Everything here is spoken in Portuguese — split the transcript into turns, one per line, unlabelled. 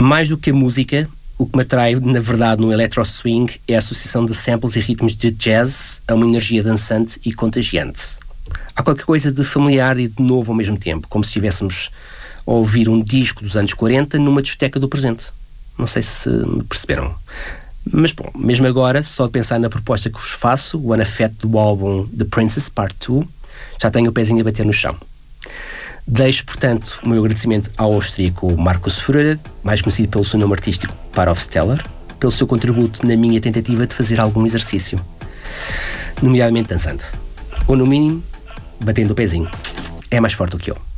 Mais do que a música, o que me atrai, na verdade, no electro swing é a associação de samples e ritmos de jazz a uma energia dançante e contagiante. Há qualquer coisa de familiar e de novo ao mesmo tempo, como se estivéssemos a ouvir um disco dos anos 40 numa discoteca do presente. Não sei se me perceberam. Mas bom, mesmo agora, só de pensar na proposta que vos faço, o Unafet do álbum The Princess Part 2, já tenho o pezinho a bater no chão. Deixo, portanto, o meu agradecimento ao austríaco Markus Fröhler, mais conhecido pelo seu nome artístico Parhofsteller, pelo seu contributo na minha tentativa de fazer algum exercício, nomeadamente dançando. Ou, no mínimo, batendo o pezinho. É mais forte do que eu.